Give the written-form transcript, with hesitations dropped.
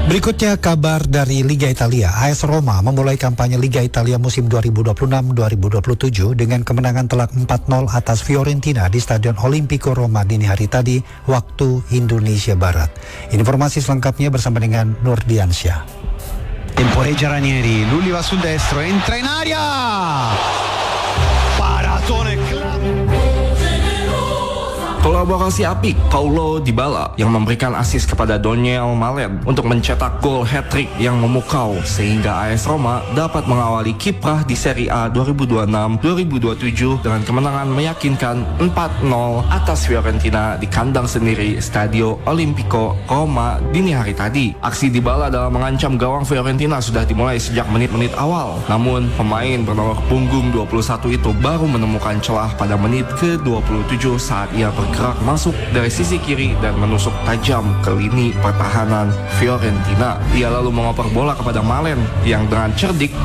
Berikutnya kabar dari Liga Italia. AS Roma memulai kampanye Liga Italia musim 2026-2027 dengan kemenangan telak 4-0 atas Fiorentina di Stadion Olimpico Roma dini hari tadi waktu Indonesia Barat. Informasi selengkapnya bersama dengan Nur Diansyah. Temporeggia Ranieri, Lulli va sul destro, entra in aria! Paratone Kolaborasi apik Paulo Dybala yang memberikan assist kepada Daniel Malen untuk mencetak gol hat-trick yang memukau sehingga AS Roma dapat mengawali kiprah di Serie A 2026-2027 dengan kemenangan meyakinkan 4-0 atas Fiorentina di kandang sendiri Stadio Olimpico Roma dini hari tadi. Aksi Dybala dalam mengancam gawang Fiorentina sudah dimulai sejak menit-menit awal. Namun pemain bernomor punggung 21 itu baru menemukan celah pada menit ke-27 saat ia bergerak masuk dari sisi kiri dan menusuk tajam ke lini pertahanan Fiorentina. Ia lalu mengoper bola kepada Malen yang dengan cerdik